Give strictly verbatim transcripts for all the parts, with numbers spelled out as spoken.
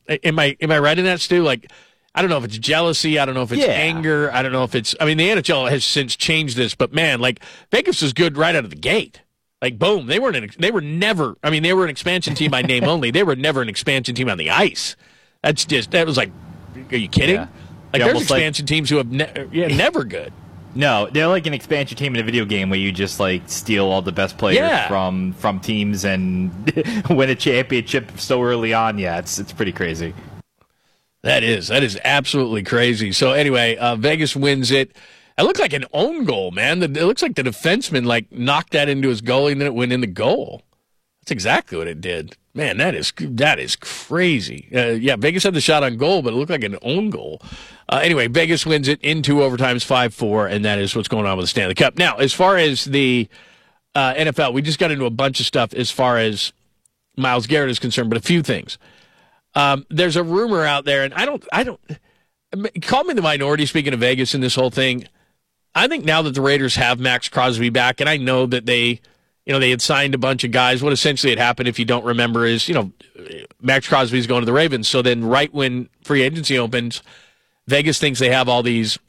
Am I am I right in that, Stu? Like, I don't know if it's jealousy. I don't know if it's yeah. anger. I don't know if it's – I mean, the N H L has since changed this. But, man, like, Vegas was good right out of the gate. Like, boom. They weren't an, they were never – I mean, they were an expansion team by name only. They were never an expansion team on the ice. That's just – that was like – are you kidding? Yeah. Like, You're there's expansion like, teams who have ne- yeah, never good. No, they're like an expansion team in a video game where you just like steal all the best players yeah. from from teams and win a championship so early on. Yeah, it's it's pretty crazy. That is that is absolutely crazy. So anyway, uh, Vegas wins it. It looked like an own goal, man. It looks like the defenseman like knocked that into his goalie and then it went in the goal. That's exactly what it did. Man, that is that is crazy. Uh, yeah, Vegas had the shot on goal, but it looked like an own goal. Uh, anyway, Vegas wins it in two overtimes, five four, and that is what's going on with the Stanley Cup. Now, as far as the uh, N F L, we just got into a bunch of stuff as far as Myles Garrett is concerned, but a few things. Um, there's a rumor out there, and I don't, I don't, call me the minority speaking of Vegas in this whole thing. I think now that the Raiders have Max Crosby back, and I know that they, you know, they had signed a bunch of guys. What essentially had happened, if you don't remember, is, you know, Max Crosby's going to the Ravens. So then right when free agency opens, Vegas thinks they have all these,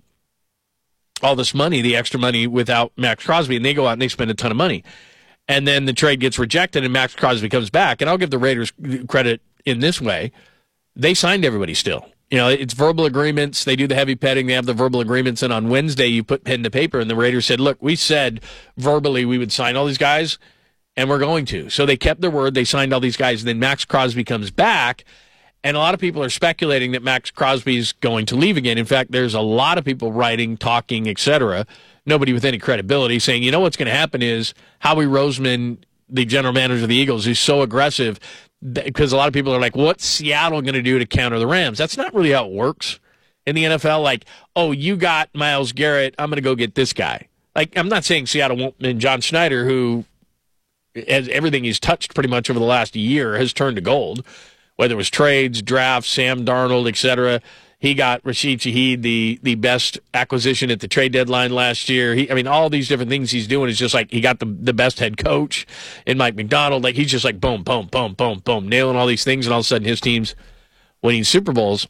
all this money, the extra money without Max Crosby, and they go out and they spend a ton of money. And then the trade gets rejected and Max Crosby comes back. And I'll give the Raiders credit in this way. They signed everybody still. You know, it's verbal agreements. They do the heavy petting. They have the verbal agreements. And on Wednesday, you put pen to paper. And the Raiders said, look, we said verbally we would sign all these guys, and we're going to. So they kept their word. They signed all these guys. And then Max Crosby comes back. And a lot of people are speculating that Max Crosby's going to leave again. In fact, there's a lot of people writing, talking, et cetera, nobody with any credibility, saying, you know what's going to happen is Howie Roseman, the general manager of the Eagles, who's so aggressive, because a lot of people are like, what's Seattle going to do to counter the Rams? That's not really how it works in the N F L. Like, oh, you got Myles Garrett, I'm going to go get this guy. Like, I'm not saying Seattle won't, and John Schneider, who has everything he's touched pretty much over the last year has turned to gold, whether it was trades, drafts, Sam Darnold, et cetera. He got Rashid Shaheed, the the best acquisition at the trade deadline last year. He, I mean, all these different things he's doing is just like he got the, the best head coach in Mike McDonald. Like, he's just like boom, boom, boom, boom, boom, nailing all these things, and all of a sudden his team's winning Super Bowls.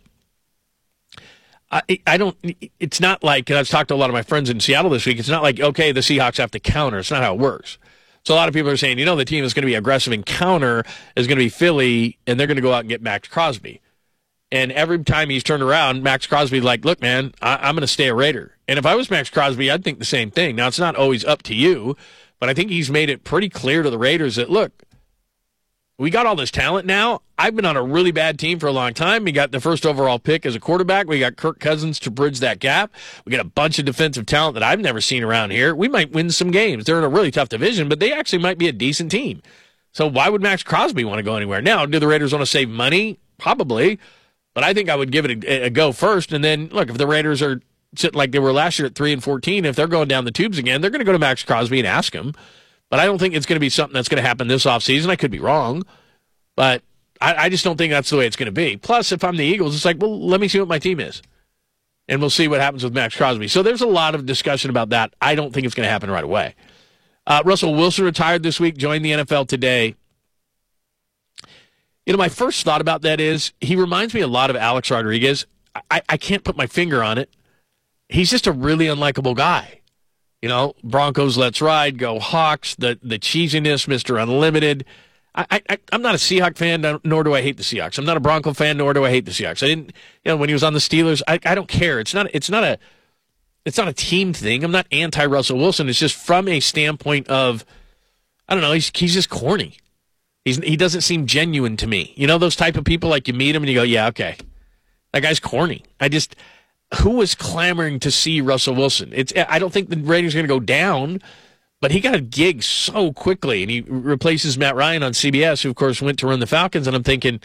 I, I don't, it's not like, and I've talked to a lot of my friends in Seattle this week, it's not like, okay, the Seahawks have to counter. It's not how it works. So a lot of people are saying, you know, the team is going to be aggressive and counter is going to be Philly, and they're going to go out and get Max Crosby. And every time he's turned around, Max Crosby's like, look, man, I- I'm going to stay a Raider. And if I was Max Crosby, I'd think the same thing. Now, it's not always up to you, but I think he's made it pretty clear to the Raiders that, look, we got all this talent now. I've been on a really bad team for a long time. We got the first overall pick as a quarterback. We got Kirk Cousins to bridge that gap. We got a bunch of defensive talent that I've never seen around here. We might win some games. They're in a really tough division, but they actually might be a decent team. So why would Max Crosby want to go anywhere? Now, do the Raiders want to save money? Probably. But I think I would give it a, a go first. And then, look, if the Raiders are sitting like they were last year at three and fourteen, if they're going down the tubes again, they're going to go to Max Crosby and ask him. But I don't think it's going to be something that's going to happen this offseason. I could be wrong. But I, I just don't think that's the way it's going to be. Plus, if I'm the Eagles, it's like, well, let me see what my team is. And we'll see what happens with Max Crosby. So there's a lot of discussion about that. I don't think it's going to happen right away. Uh, Russell Wilson retired this week, joined the N F L today. You know, my first thought about that is he reminds me a lot of Alex Rodriguez. I, I can't put my finger on it. He's just a really unlikable guy. You know, Broncos, let's ride, go Hawks, the, the cheesiness, Mister Unlimited. I, I, I'm not a Seahawks fan, nor do I hate the Seahawks. I'm not a Bronco fan, nor do I hate the Seahawks. I didn't, you know, when he was on the Steelers, I, I don't care. It's not, it's not a, it's not a team thing. I'm not anti-Russell Wilson. It's just from a standpoint of, I don't know, he's he's just corny. He's he doesn't seem genuine to me. You know, those type of people, like you meet him and you go, yeah, okay, that guy's corny. I just, who was clamoring to see Russell Wilson? It's, I don't think the Raiders are going to go down. But he got a gig so quickly, and he replaces Matt Ryan on C B S, who, of course, went to run the Falcons, and I'm thinking,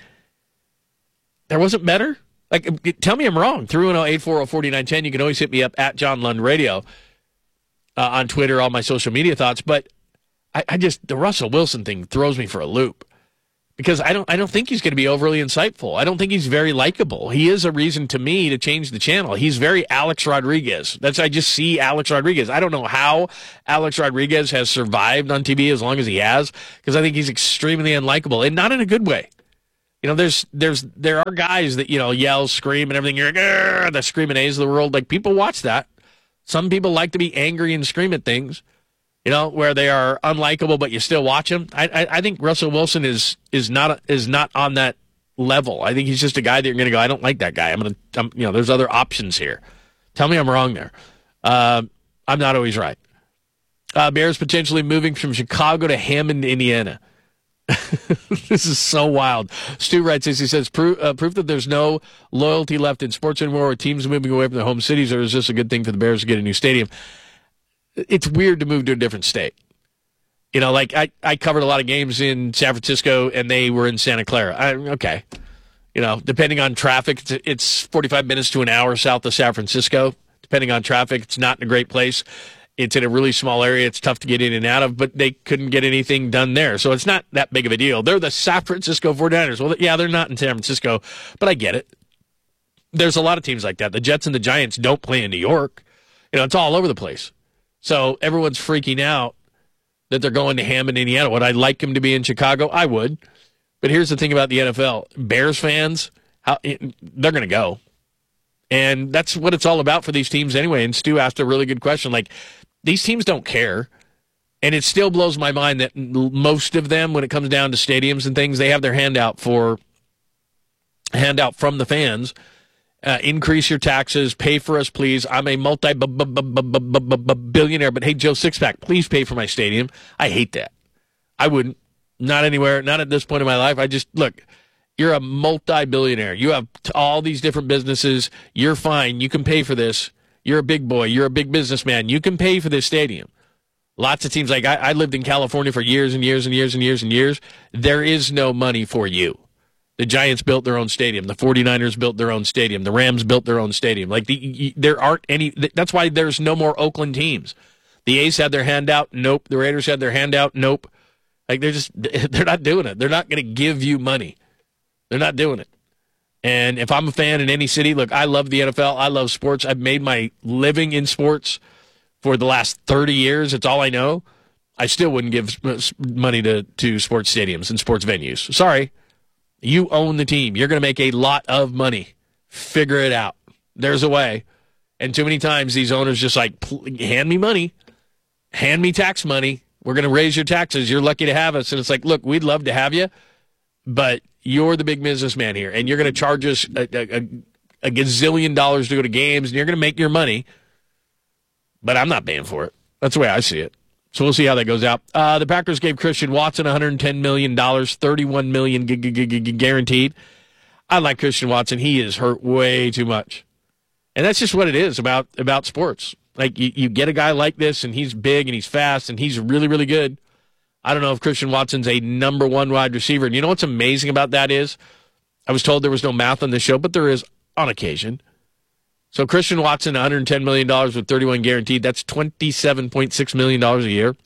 there wasn't better? Like, tell me I'm wrong. three one zero, eight four zero, four nine one zero. You can always hit me up at John Lund Radio uh, on Twitter, all my social media thoughts. But I, I just, the Russell Wilson thing throws me for a loop. Because I don't I don't think he's going to be overly insightful. I don't think he's very likable. He is a reason to me to change the channel. He's very Alex Rodriguez. That's I just see Alex Rodriguez. I don't know how Alex Rodriguez has survived on T V as long as he has, because I think he's extremely unlikable, and not in a good way. You know, there's there's there are guys that, you know, yell, scream, and everything. You're like, "Arr," the screaming A's of the world. Like, people watch that. Some people like to be angry and scream at things, you know, where they are unlikable, but you still watch them. I I, I think Russell Wilson is is not is not on that level. I think he's just a guy that you're going to go, I don't like that guy. I'm going to, you know, there's other options here. Tell me I'm wrong there. Uh, I'm not always right. Uh, Bears potentially moving from Chicago to Hammond, Indiana. This is so wild. Stu writes this. He says, Pro- uh, proof that there's no loyalty left in sports anymore, or teams moving away from their home cities, or is this a good thing for the Bears to get a new stadium? It's weird to move to a different state. You know, like I, I covered a lot of games in San Francisco, and they were in Santa Clara. I, okay. You know, depending on traffic, it's, it's forty-five minutes to an hour south of San Francisco. Depending on traffic, it's not in a great place. It's in a really small area. It's tough to get in and out of, but they couldn't get anything done there. So it's not that big of a deal. They're the San Francisco forty-niners. Well, yeah, they're not in San Francisco, but I get it. There's a lot of teams like that. The Jets and the Giants don't play in New York. You know, it's all over the place. So everyone's freaking out that they're going to Hammond, Indiana. Would I like them to be in Chicago? I would. But here's the thing about the N F L. Bears fans, how, they're going to go. And that's what it's all about for these teams anyway. And Stu asked a really good question. Like, these teams don't care. And it still blows my mind that most of them, when it comes down to stadiums and things, they have their handout for handout from the fans. Uh, increase your taxes, pay for us, please. I'm a multi-billionaire, but hey, Joe Sixpack, please pay for my stadium. I hate that. I wouldn't. Not anywhere. Not at this point in my life. I just, look, you're a multi-billionaire. You have all these different businesses. You're fine. You can pay for this. You're a big boy. You're a big businessman. You can pay for this stadium. Lots of teams, like I, I lived in California for years and years and years and years and years. There is no money for you. The Giants built their own stadium. The forty-niners built their own stadium. The Rams built their own stadium. Like the, there aren't any. That's why there's no more Oakland teams. The A's had their hand out. Nope. The Raiders had their hand out. Nope. Like they're just they're not doing it. They're not going to give you money. They're not doing it. And if I'm a fan in any city, look, I love the N F L. I love sports. I've made my living in sports for the last thirty years. It's all I know. I still wouldn't give money to, to sports stadiums and sports venues. Sorry. You own the team. You're going to make a lot of money. Figure it out. There's a way. And too many times these owners just like, hand me money. Hand me tax money. We're going to raise your taxes. You're lucky to have us. And it's like, look, we'd love to have you, but you're the big businessman here, and you're going to charge us a, a, a gazillion dollars to go to games, and you're going to make your money, but I'm not paying for it. That's the way I see it. So we'll see how that goes out. Uh, the Packers gave Christian Watson one hundred ten million dollars, thirty-one million dollars guaranteed. I like Christian Watson. He is hurt way too much. And that's just what it is about, about sports. Like, you, you get a guy like this, and he's big, and he's fast, and he's really, really good. I don't know if Christian Watson's a number one wide receiver. And you know what's amazing about that is, I was told there was no math on this show, but there is on occasion. So Christian Watson, one hundred ten million dollars with thirty-one guaranteed. That's twenty-seven point six million dollars a year.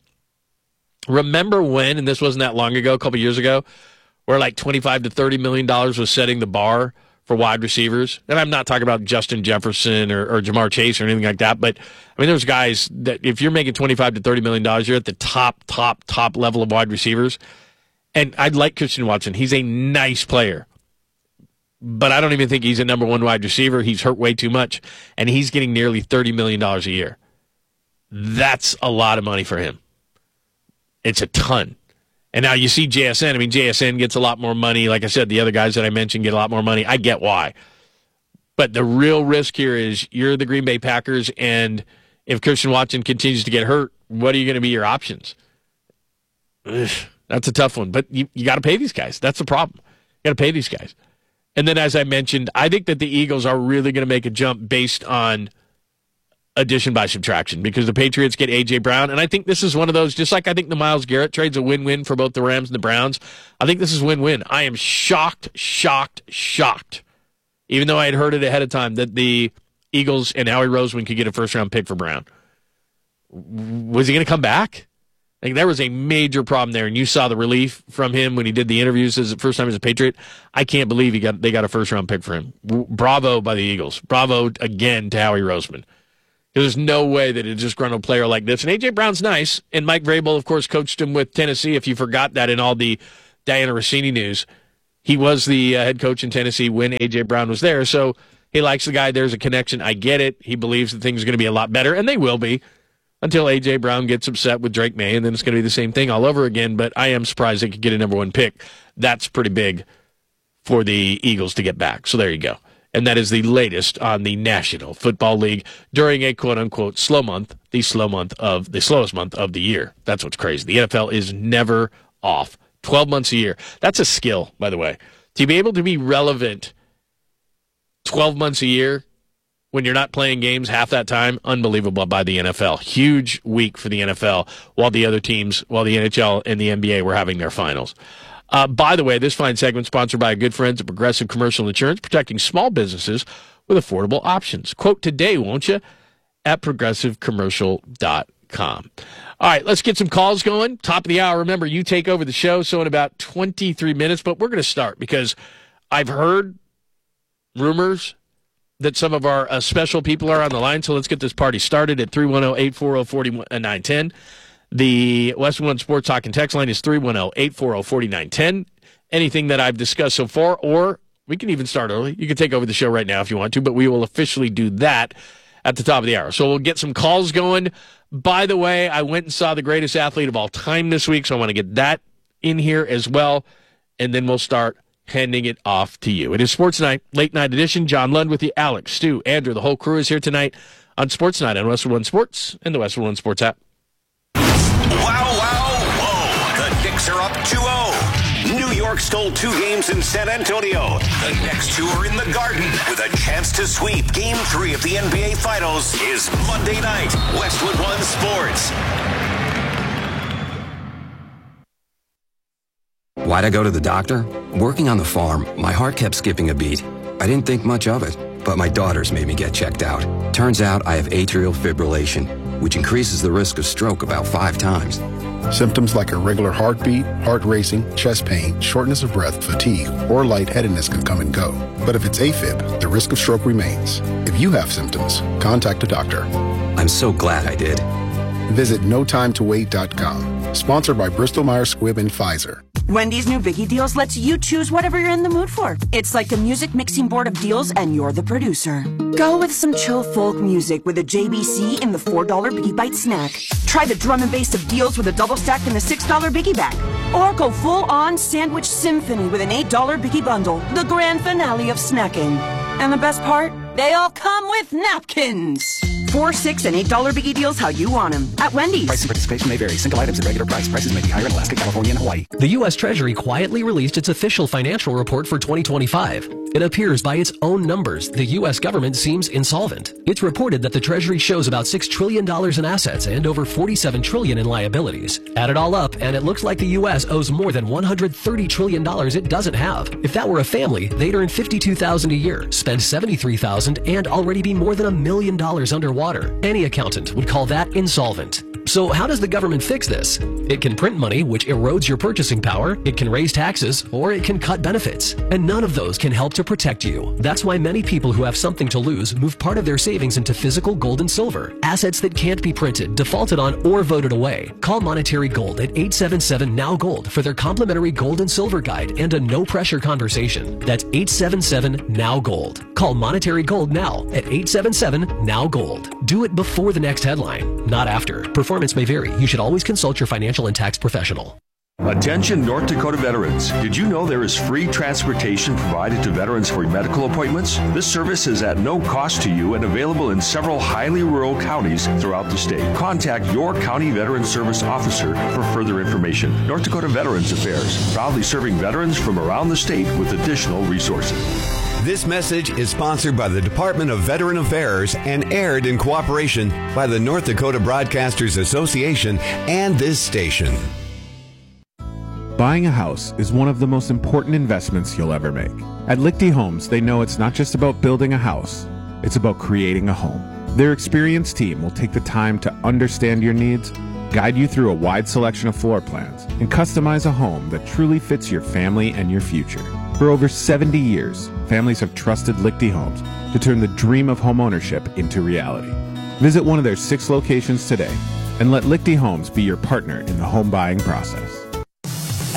Remember when, and this wasn't that long ago, a couple years ago, where like twenty-five to thirty million dollars was setting the bar for wide receivers? And I'm not talking about Justin Jefferson or, or Jamar Chase or anything like that, but I mean, there's guys that if you're making twenty-five to thirty million dollars, you're at the top, top, top level of wide receivers. And I'd like Christian Watson. He's a nice player, but I don't even think he's a number one wide receiver. He's hurt way too much, and he's getting nearly thirty million dollars a year. That's a lot of money for him. It's a ton. And now you see J S N. I mean, J S N gets a lot more money. Like I said, the other guys that I mentioned get a lot more money. I get why. But the real risk here is you're the Green Bay Packers, and if Christian Watson continues to get hurt, what are you going to be your options? Ugh, that's a tough one. But you, you got to pay these guys. That's the problem. You got to pay these guys. And then, as I mentioned, I think that the Eagles are really going to make a jump based on addition by subtraction, because the Patriots get A J. Brown, and I think this is one of those, just like I think the Myles Garrett trade's a win-win for both the Rams and the Browns, I think this is win-win. I am shocked, shocked, shocked, even though I had heard it ahead of time, that the Eagles and Howie Roseman could get a first-round pick for Brown. Was he going to come back? Like, there was a major problem there, and you saw the relief from him when he did the interviews as the first time as a Patriot. I can't believe he got they got a first-round pick for him. Bravo by the Eagles. Bravo, again, to Howie Roseman. There's no way that a disgruntled player like this. And A J. Brown's nice. And Mike Vrabel, of course, coached him with Tennessee, if you forgot that in all the Diana Rossini news. He was the uh, head coach in Tennessee when A J. Brown was there, so he likes the guy. There's a connection. I get it. He believes that things are going to be a lot better, and they will be until A J. Brown gets upset with Drake May, and then it's going to be the same thing all over again. But I am surprised they could get a number one pick. That's pretty big for the Eagles to get back. So there you go. And that is the latest on the National Football League during a quote-unquote slow month, the slow month of the slowest month of the year. That's what's crazy. The N F L is never off. twelve months a year. That's a skill, by the way. To be able to be relevant twelve months a year when you're not playing games half that time, unbelievable by the N F L. Huge week for the N F L while the other teams, while the N H L and the N B A were having their finals. Uh, by the way, this fine segment sponsored by our good friends at Progressive Commercial Insurance, protecting small businesses with affordable options. Quote today, won't you, at progressive commercial dot com. All right, let's get some calls going. Top of the hour. Remember, you take over the show, so in about twenty-three minutes, but we're going to start because I've heard rumors that some of our uh, special people are on the line, so let's get this party started at three one zero, eight four zero, four nine one zero. The Westwood One Sports Talk and Text line is three one zero, eight four zero, four nine one zero. Anything that I've discussed so far, or we can even start early. You can take over the show right now if you want to, but we will officially do that at the top of the hour. So we'll get some calls going. By the way, I went and saw the greatest athlete of all time this week, so I want to get that in here as well, and then we'll start handing it off to you. It is Sports Night, late night edition. John Lund with you, Alex, Stu, Andrew, the whole crew is here tonight on Sports Night on Westwood One Sports and the Westwood One Sports app. Wow, wow, whoa. The Knicks are up two oh. New York stole two games in San Antonio. The next two are in the Garden with a chance to sweep. Game three of the N B A Finals is Monday night. Westwood One Sports. Why'd I go to the doctor? Working on the farm, my heart kept skipping a beat. I didn't think much of it, but my daughters made me get checked out. Turns out I have atrial fibrillation, which increases the risk of stroke about five times. Symptoms like irregular heartbeat, heart racing, chest pain, shortness of breath, fatigue, or lightheadedness can come and go. But if it's AFib, the risk of stroke remains. If you have symptoms, contact a doctor. I'm so glad I did. Visit no time to wait dot com. Sponsored by Bristol Myers Squibb and Pfizer. Wendy's new Biggie Deals lets you choose whatever you're in the mood for. It's like a music mixing board of deals, and you're the producer. Go with some chill folk music with a J B C in the four dollar Biggie Bite snack. Try the drum and bass of deals with a double stack in the six dollar Biggie Bag. Or go full-on sandwich symphony with an eight dollar Biggie Bundle, the grand finale of snacking. And the best part? They all come with napkins. Four, six, and eight dollar Biggie Deals how you want them at Wendy's. Price and participation may vary. Single items at regular price. Prices may be higher in Alaska, California, and Hawaii. The U S Treasury quietly released its official financial report for twenty twenty-five. It appears by its own numbers, the U S government seems insolvent. It's reported that the Treasury shows about six trillion dollars in assets and over forty-seven trillion dollars in liabilities. Add it all up, and it looks like the U S owes more than one hundred thirty trillion dollars it doesn't have. If that were a family, they'd earn fifty-two thousand dollars a year, spend seventy-three thousand dollars, and already be more than a million dollars underwater. Any accountant would call that insolvent. So how does the government fix this? It can print money, which erodes your purchasing power, it can raise taxes, or it can cut benefits. And none of those can help to protect you. That's why many people who have something to lose move part of their savings into physical gold and silver, assets that can't be printed, defaulted on, or voted away. Call Monetary Gold at eight seven seven, N O W Gold for their complimentary gold and silver guide and a no-pressure conversation. That's eight seven seven, N O W Gold. Call Monetary Gold now at eight seven seven, N O W Gold. Do it before the next headline, not after. Performance may vary. You should always consult your financial and tax professional. Attention North Dakota veterans. Did you know there is free transportation provided to veterans for medical appointments? This service is at no cost to you and available in several highly rural counties throughout the state. Contact your county veteran service officer for further information. North Dakota Veterans Affairs, proudly serving veterans from around the state with additional resources. This message is sponsored by the Department of Veteran Affairs and aired in cooperation by the North Dakota Broadcasters Association and this station. Buying a house is one of the most important investments you'll ever make. At Lichty Homes, they know it's not just about building a house, it's about creating a home. Their experienced team will take the time to understand your needs, guide you through a wide selection of floor plans, and customize a home that truly fits your family and your future. For over seventy years, families have trusted Lichty Homes to turn the dream of homeownership into reality. Visit one of their six locations today and let Lichty Homes be your partner in the home buying process.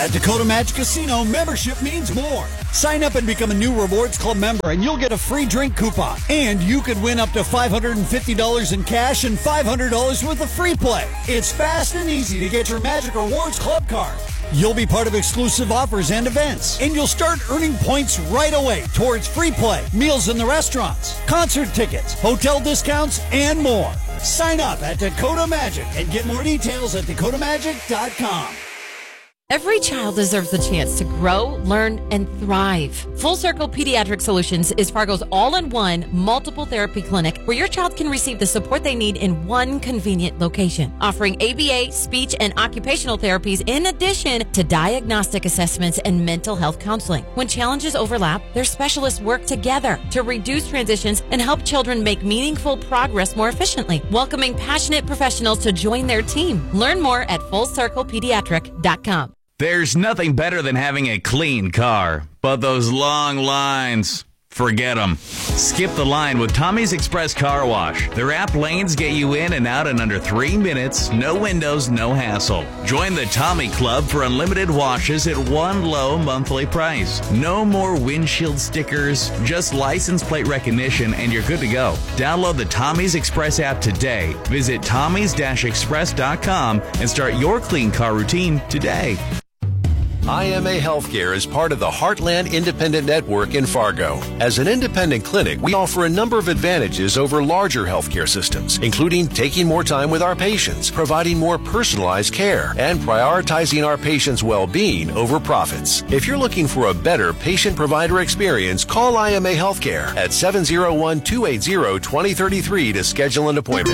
At Dakota Magic Casino, membership means more. Sign up and become a new Rewards Club member, and you'll get a free drink coupon. And you could win up to five hundred fifty dollars in cash and five hundred dollars worth of free play. It's fast and easy to get your Magic Rewards Club card. You'll be part of exclusive offers and events, and you'll start earning points right away towards free play, meals in the restaurants, concert tickets, hotel discounts, and more. Sign up at Dakota Magic and get more details at dakota magic dot com. Every child deserves the chance to grow, learn, and thrive. Full Circle Pediatric Solutions is Fargo's all-in-one multiple therapy clinic where your child can receive the support they need in one convenient location, offering A B A, speech, and occupational therapies in addition to diagnostic assessments and mental health counseling. When challenges overlap, their specialists work together to reduce transitions and help children make meaningful progress more efficiently, welcoming passionate professionals to join their team. Learn more at full circle pediatric dot com. There's nothing better than having a clean car, but those long lines, forget them. Skip the line with Tommy's Express Car Wash. Their app lanes get you in and out in under three minutes, no windows, no hassle. Join the Tommy Club for unlimited washes at one low monthly price. No more windshield stickers, just license plate recognition, and you're good to go. Download the Tommy's Express app today. Visit tommys dash express dot com and start your clean car routine today. I M A Healthcare is part of the Heartland Independent Network in Fargo. As an independent clinic, we offer a number of advantages over larger healthcare systems, including taking more time with our patients, providing more personalized care, and prioritizing our patients' well-being over profits. If you're looking for a better patient-provider experience, call I M A Healthcare at seven oh one, two eight zero, two oh three three to schedule an appointment.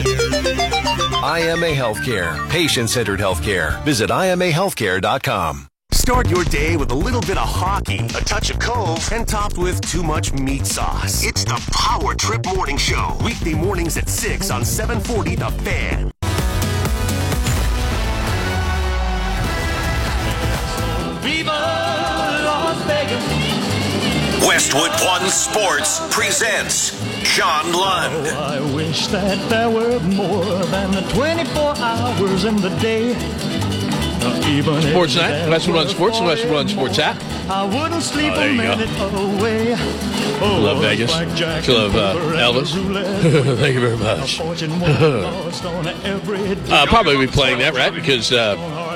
I M A Healthcare, patient-centered healthcare. Visit I M A healthcare dot com. Start your day with a little bit of hockey, a touch of Cove, and topped with too much meat sauce. It's the Power Trip Morning Show. Weekday mornings at six on seven forty The Fan. Viva Las Vegas. Westwood One Sports presents John Lund. Oh, I wish that there were more than the twenty-four hours in the day. Sports Night, Westwood One Sports, and Westwood One Sports app. I wouldn't sleep oh, there you a minute go. away. Oh, love Vegas. I love uh, Elvis. Thank you very much. uh, probably be playing that, right? Because uh,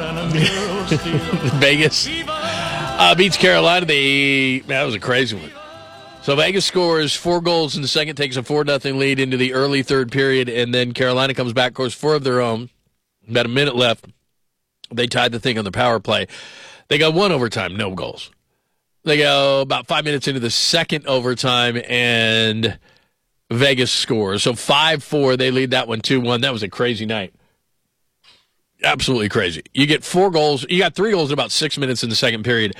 Vegas uh, beats Carolina. They, man, that was a crazy one. So Vegas scores four goals in the second, takes a four nothing lead into the early third period, and then Carolina comes back, scores four of their own. About a minute left. They tied the thing on the power play. They got one overtime, no goals. They go about five minutes into the second overtime, and Vegas scores. So five four, they lead that one two one. That was a crazy night. Absolutely crazy. You get four goals. You got three goals in about six minutes in the second period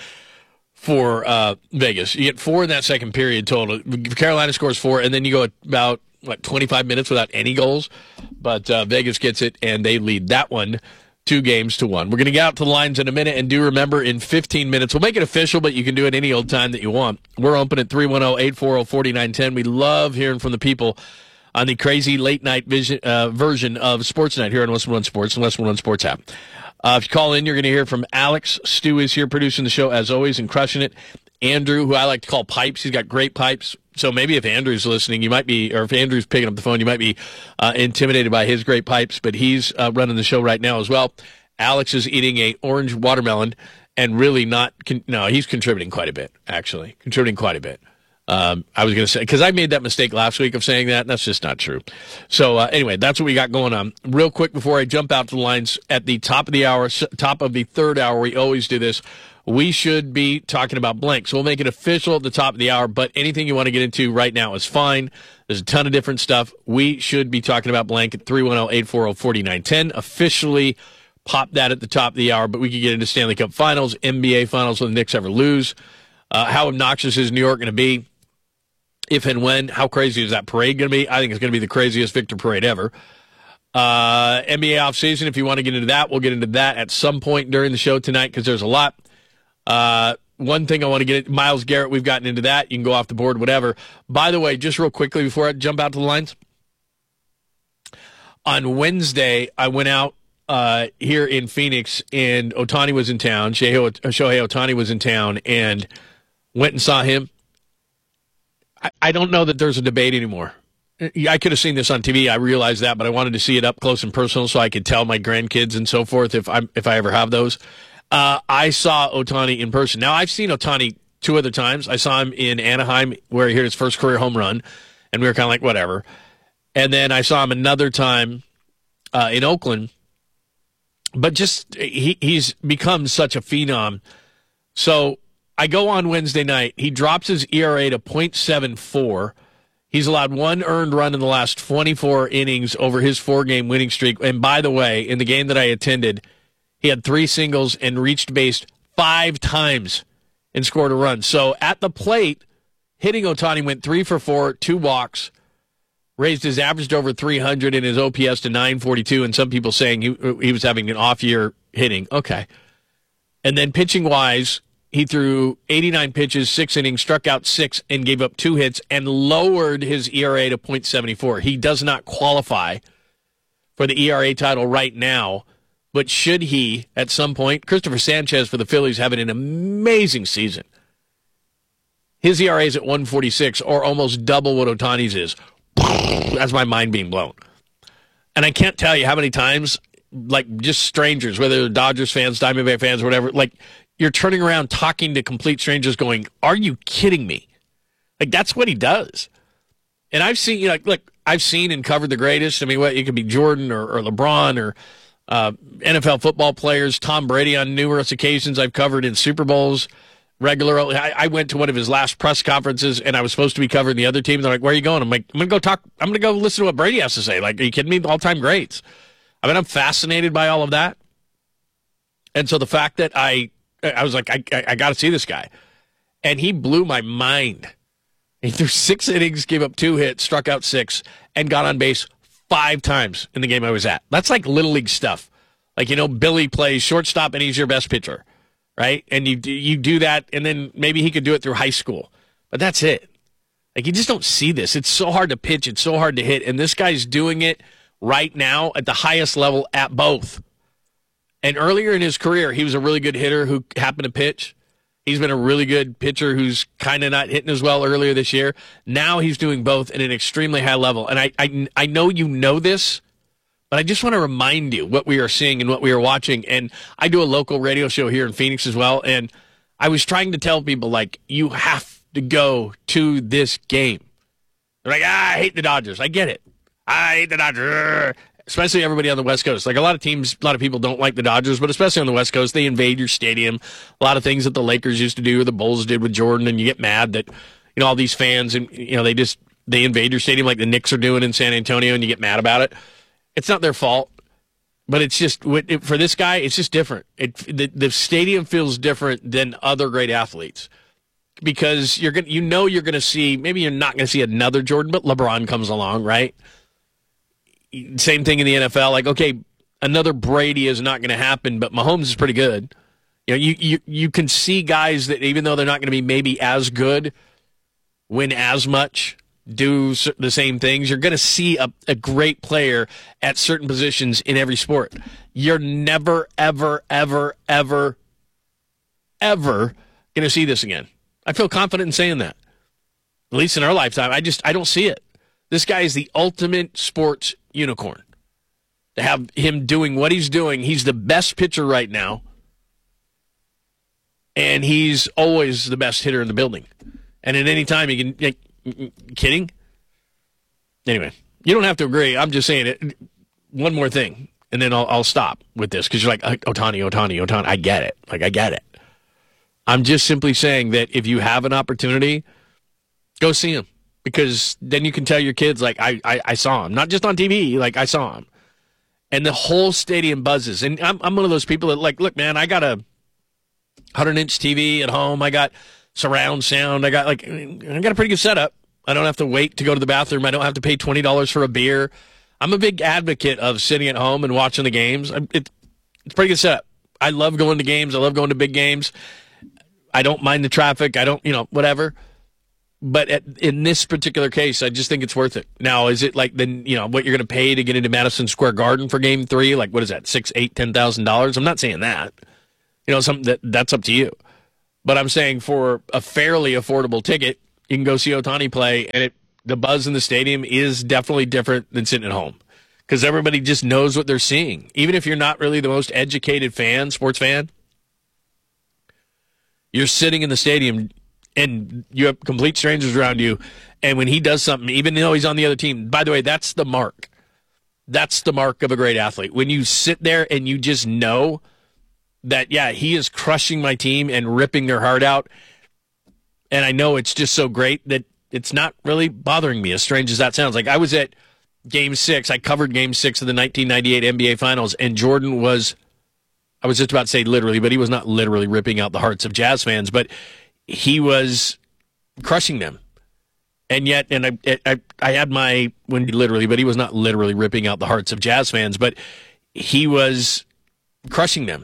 for uh, Vegas. You get four in that second period total. Carolina scores four, and then you go about like twenty-five minutes without any goals. But uh, Vegas gets it, and they lead that one two games to one. We're going to get out to the lines in a minute, and do remember, in fifteen minutes, we'll make it official, but you can do it any old time that you want. We're open at three one zero, eight four zero, four nine one zero. We love hearing from the people on the crazy late-night vision, uh, version of Sports Night here on Westwood One Sports and Westwood One Sports app. Uh, if you call in, you're going to hear from Alex. Stu is here producing the show, as always, and crushing it. Andrew, who I like to call Pipes. He's got great pipes. So maybe if Andrew's listening, you might be, or if Andrew's picking up the phone, you might be uh, intimidated by his great pipes, but he's uh, running the show right now as well. Alex is eating a orange watermelon and really not, con- no, he's contributing quite a bit, actually. Contributing quite a bit. Um, I was going to say, because I made that mistake last week of saying that, and that's just not true. So uh, anyway, that's what we got going on. Real quick before I jump out to the lines, at the top of the hour, top of the third hour, we always do this. We should be talking about blank. So we'll make it official at the top of the hour, but anything you want to get into right now is fine. There's a ton of different stuff. We should be talking about blank at three one zero, eight four zero, four nine one zero. Officially pop that at the top of the hour, but we could get into Stanley Cup Finals, N B A Finals, will the Knicks ever lose? Uh, how obnoxious is New York going to be? If and when? How crazy is that parade going to be? I think it's going to be the craziest Victor parade ever. Uh, N B A offseason, if you want to get into that, we'll get into that at some point during the show tonight because there's a lot. Uh, one thing I want to get into, Myles Garrett, we've gotten into that. You can go off the board, whatever. By the way, just real quickly before I jump out to the lines, on Wednesday, I went out uh, here in Phoenix, and Ohtani was in town. Shohei, Shohei Ohtani was in town, and went and saw him. I, I don't know that there's a debate anymore. I could have seen this on T V. I realized that, but I wanted to see it up close and personal so I could tell my grandkids and so forth if I if I ever have those. Uh, I saw Ohtani in person. Now, I've seen Ohtani two other times. I saw him in Anaheim where he hit his first career home run, and we were kind of like, whatever. And then I saw him another time uh, in Oakland. But just he, he's become such a phenom. So I go on Wednesday night. He drops his E R A to point seven four. He's allowed one earned run in the last twenty-four innings over his four-game winning streak. And by the way, in the game that I attended, he had three singles and reached base five times and scored a run. So at the plate, hitting Ohtani went three for four, two walks, raised his average to over three hundred and his O P S to nine forty-two, and some people saying he, he was having an off-year hitting. Okay. And then pitching-wise, he threw eighty-nine pitches, six innings, struck out six, and gave up two hits, and lowered his E R A to point seven four. He does not qualify for the E R A title right now, but should he at some point? Christopher Sanchez for the Phillies having an amazing season. His E R A is at one forty-six, or almost double what Ohtani's is. That's my mind being blown. And I can't tell you how many times, like just strangers, whether they're Dodgers fans, Diamondback fans, whatever, like, you're turning around talking to complete strangers going, are you kidding me? Like, that's what he does. And I've seen, you know, like, look, I've seen and covered the greatest. I mean, what, it could be Jordan or, or LeBron or uh, N F L football players, Tom Brady on numerous occasions. I've covered in Super Bowls regularly. I, I went to one of his last press conferences, and I was supposed to be covering the other team. And they're like, where are you going? I'm like, I'm going to go talk. I'm going to go listen to what Brady has to say. Like, are you kidding me? All-time greats. I mean, I'm fascinated by all of that. And so the fact that I, I was like, I, I, I got to see this guy. And he blew my mind. He threw six innings, gave up two hits, struck out six, and got on base five times in the game I was at. That's like Little League stuff. Like, you know, Billy plays shortstop and he's your best pitcher, right? And you, you do that, and then maybe he could do it through high school. But that's it. Like, you just don't see this. It's so hard to pitch. It's so hard to hit. And this guy's doing it right now at the highest level at both. And earlier in his career, he was a really good hitter who happened to pitch. He's been a really good pitcher who's kind of not hitting as well earlier this year. Now he's doing both at an extremely high level. And I, I, I know you know this, but I just want to remind you what we are seeing and what we are watching. And I do a local radio show here in Phoenix as well. And I was trying to tell people, like, you have to go to this game. They're like, ah, I hate the Dodgers. I get it. I hate the Dodgers. Especially everybody on the West Coast. Like, a lot of teams, a lot of people don't like the Dodgers, but especially on the West Coast, they invade your stadium. A lot of things that the Lakers used to do, or the Bulls did with Jordan, and you get mad that, you know, all these fans, and, you know, they just, they invade your stadium like the Knicks are doing in San Antonio, and you get mad about it. It's not their fault, but it's just, for this guy, it's just different. It, the, the stadium feels different than other great athletes. Because you're gonna, you know you're going to see, maybe you're not going to see another Jordan, but LeBron comes along, right? Same thing in the N F L. Like, okay, another Brady is not going to happen, but Mahomes is pretty good. You know, you, you, you can see guys that, even though they're not going to be maybe as good, win as much, do the same things. You're going to see a, a great player at certain positions in every sport. You're never, ever, ever, ever, ever going to see this again. I feel confident in saying that. At least in our lifetime. I just, I don't see it. This guy is the ultimate sports unicorn. To have him doing what he's doing, he's the best pitcher right now, and he's always the best hitter in the building. And at any time, you can, like, kidding? Anyway, you don't have to agree. I'm just saying it. One more thing, and then I'll, I'll stop with this, because you're like, Ohtani, Ohtani, Ohtani. I get it. Like, I get it. I'm just simply saying that if you have an opportunity, go see him. Because then you can tell your kids, like, I, I, I saw him. Not just on T V, like, I saw him. And the whole stadium buzzes. And I'm, I'm one of those people that, like, look, man, I got a one hundred inch T V at home. I got surround sound. I got, like, I got a pretty good setup. I don't have to wait to go to the bathroom. I don't have to pay twenty dollars for a beer. I'm a big advocate of sitting at home and watching the games. It, it's a pretty good setup. I love going to games. I love going to big games. I don't mind the traffic. I don't, you know, whatever. But at, in this particular case, I just think it's worth it. Now, is it like then you know what you're going to pay to get into Madison Square Garden for Game Three? Like what is that, six, eight, ten thousand dollars? I'm not saying that. You know, something that that's up to you. But I'm saying for a fairly affordable ticket, you can go see Ohtani play, and it the buzz in the stadium is definitely different than sitting at home because everybody just knows what they're seeing. Even if you're not really the most educated fan, sports fan, you're sitting in the stadium and you have complete strangers around you, and when he does something, even though he's on the other team, by the way, that's the mark. That's the mark of a great athlete. When you sit there and you just know that, yeah, he is crushing my team and ripping their heart out, and I know it's just so great that it's not really bothering me, as strange as that sounds. Like, I was at Game six. I covered Game six of the nineteen ninety-eight N B A Finals, and Jordan was, I was just about to say literally, but he was not literally ripping out the hearts of Jazz fans, but he was crushing them. And yet, and I, I, I had my, when literally, but he was not literally ripping out the hearts of Jazz fans, but he was crushing them.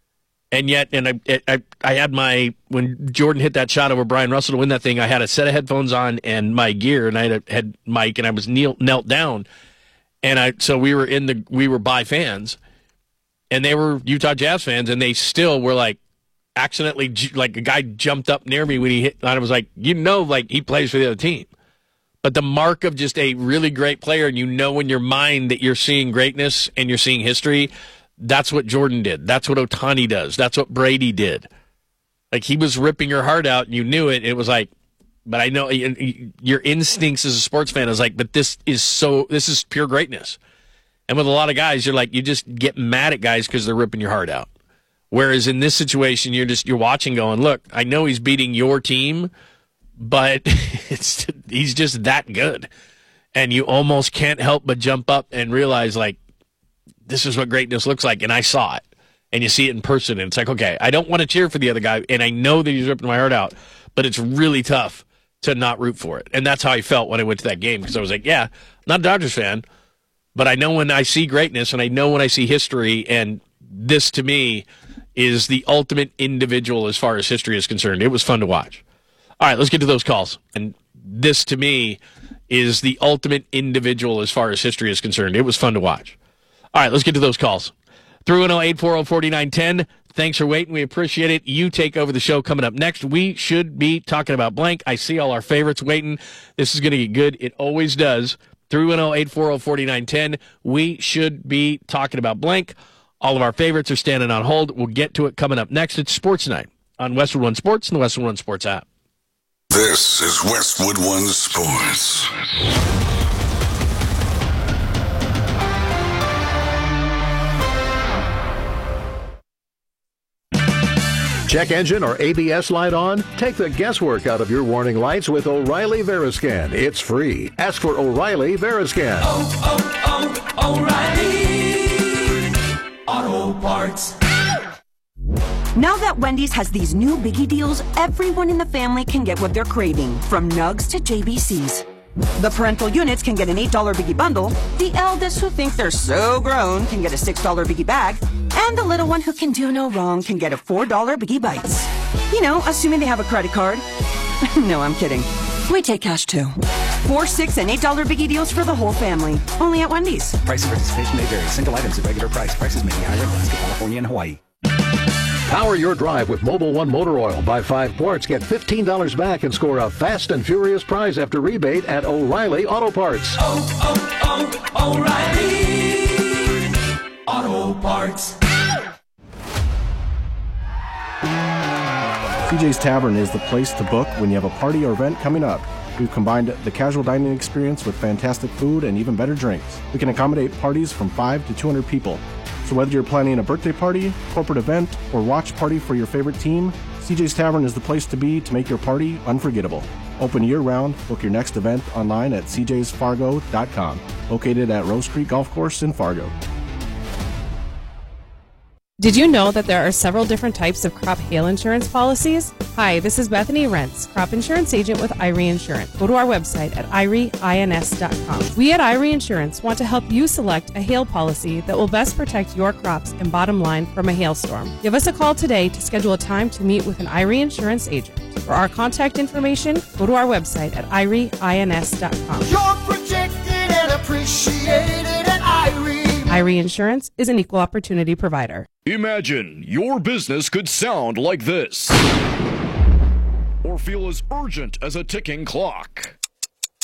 And yet, and I, I, I had my, when Jordan hit that shot over Brian Russell to win that thing, I had a set of headphones on and my gear, and I had, a, had Mike, and I was kneel, knelt down. And I, so we were in the, we were by fans, and they were Utah Jazz fans, and they still were like, accidentally, like a guy jumped up near me when he hit, and I was like, you know, like he plays for the other team. But the mark of just a really great player, and you know in your mind that you're seeing greatness and you're seeing history, that's what Jordan did. That's what Ohtani does. That's what Brady did. Like, he was ripping your heart out, and you knew it. It was like, but I know your instincts as a sports fan is like, but this is so, this is pure greatness. And with a lot of guys, you're like, you just get mad at guys because they're ripping your heart out. Whereas in this situation, you're just you're watching going, look, I know he's beating your team, but it's he's just that good. And you almost can't help but jump up and realize, like, this is what greatness looks like, and I saw it. And you see it in person, and it's like, okay, I don't want to cheer for the other guy, and I know that he's ripping my heart out, but it's really tough to not root for it. And that's how I felt when I went to that game, because I was like, yeah, I'm not a Dodgers fan, but I know when I see greatness, and I know when I see history, and this, to me, is the ultimate individual as far as history is concerned. It was fun to watch. All right, let's get to those calls. And this, to me, is the ultimate individual as far as history is concerned. It was fun to watch. All right, let's get to those calls. three one zero, eight four zero, four nine one zero. Thanks for waiting. We appreciate it. You take over the show coming up next. We should be talking about blank. I see all our favorites waiting. This is going to get good. It always does. three one zero, eight four zero, four nine one zero. We should be talking about blank. All of our favorites are standing on hold. We'll get to it coming up next. It's Sports Night on Westwood One Sports and the Westwood One Sports app. This is Westwood One Sports. Check engine or A B S light on? Take the guesswork out of your warning lights with O'Reilly Veriscan. It's free. Ask for O'Reilly Veriscan. Oh, oh, oh, O'Reilly Auto Parts. Now that Wendy's has these new biggie deals, everyone in the family can get what they're craving, from Nugs to J B Cs. The parental units can get an eight dollar biggie bundle, the eldest who think they're so grown can get a six dollar biggie bag, and the little one who can do no wrong can get a four dollar biggie bites. You know, assuming they have a credit card. No, I'm kidding. We take cash too. Four, six, and eight dollar biggie deals for the whole family. Only at Wendy's. Price and participation may vary. Single items at regular price. Prices may be higher in Alaska, California, and Hawaii. Power your drive with Mobil one Motor Oil. Buy five quarts, get fifteen dollars back, and score a fast and furious prize after rebate at O'Reilly Auto Parts. Oh, oh, oh, O'Reilly Auto Parts. C J's Tavern is the place to book when you have a party or event coming up. We've combined the casual dining experience with fantastic food and even better drinks. We can accommodate parties from five to two hundred people. So whether you're planning a birthday party, corporate event, or watch party for your favorite team, C J's Tavern is the place to be to make your party unforgettable. Open year-round. Book your next event online at c j's fargo dot com. Located at Rose Creek Golf Course in Fargo. Did you know that there are several different types of crop hail insurance policies? Hi, this is Bethany Rentz, crop insurance agent with I R E Insurance. Go to our website at I R E ins dot com. We at I R E Insurance want to help you select a hail policy that will best protect your crops and bottom line from a hailstorm. Give us a call today to schedule a time to meet with an I R E Insurance agent. For our contact information, go to our website at irie ins dot com. You're protected and appreciated at Irie. Irie Insurance is an equal opportunity provider. Imagine your business could sound like this, or feel as urgent as a ticking clock.